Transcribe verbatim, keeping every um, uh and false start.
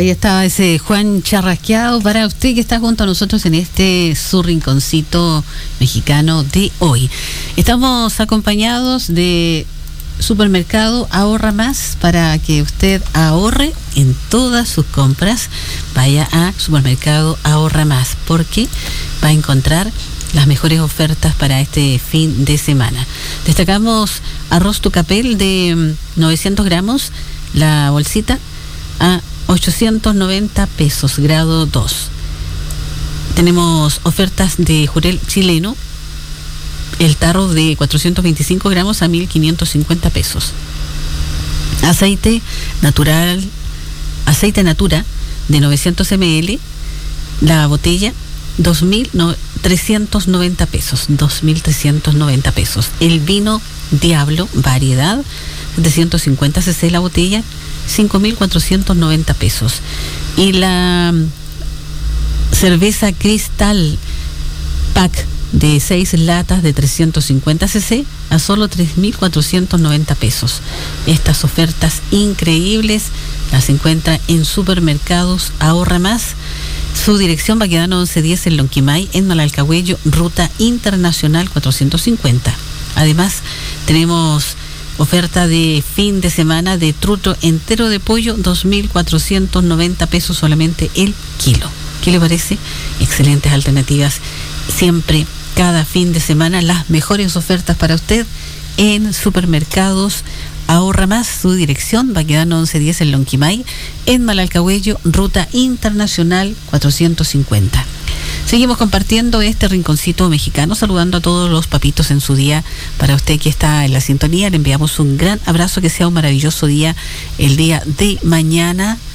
Ahí estaba ese Juan Charrasqueado para usted que está junto a nosotros en este su rinconcito mexicano de hoy. Estamos acompañados de Supermercado Ahorra Más para que usted ahorre en todas sus compras. Vaya a Supermercado Ahorra Más porque va a encontrar las mejores ofertas para este fin de semana. Destacamos arroz tucapel de novecientos gramos, la bolsita a ochocientos noventa pesos, grado dos. Tenemos ofertas de jurel chileno, el tarro de cuatrocientos veinticinco gramos a mil quinientos cincuenta pesos. Aceite natural, aceite natura de novecientos mililitros, la botella dos mil trescientos noventa pesos, dos mil trescientos noventa pesos. El vino Diablo variedad setecientos cincuenta centilitros la botella, cinco mil cuatrocientos noventa pesos. Y la cerveza Cristal pack de seis latas de trescientos cincuenta centilitros a solo tres mil cuatrocientos noventa pesos. Estas ofertas increíbles las encuentra en Supermercados Ahorra Más. Su dirección va quedando once diez en Lonquimay, en Malalcahuello, Ruta Internacional cuatrocientos cincuenta. Además, tenemos oferta de fin de semana de truto entero de pollo, dos mil cuatrocientos noventa pesos solamente el kilo. ¿Qué le parece? Excelentes alternativas. Siempre, cada fin de semana, las mejores ofertas para usted en Supermercados Ahorra Más. Su dirección va quedando once diez en Lonquimay, en Malalcahuello, Ruta Internacional cuatrocientos cincuenta. Seguimos compartiendo este rinconcito mexicano, saludando a todos los papitos en su día. Para usted que está en la sintonía, le enviamos un gran abrazo, que sea un maravilloso día el día de mañana.